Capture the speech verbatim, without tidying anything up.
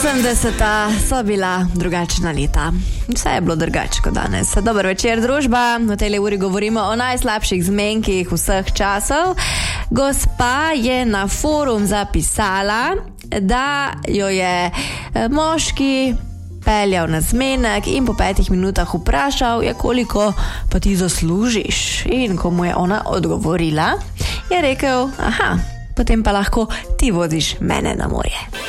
osemdeseta so bila drugačna leta. Vse je bilo drugače kot danes. Dober večer, družba. V tej uri govorimo o najslabših zmenkih vseh časov. Gospa je na forum zapisala, da jo je moški peljal na zmenek in po petih minutah vprašal, je koliko pa ti zaslužiš. In ko mu je ona odgovorila, je rekel, aha, potem pa lahko ti voziš mene na morje.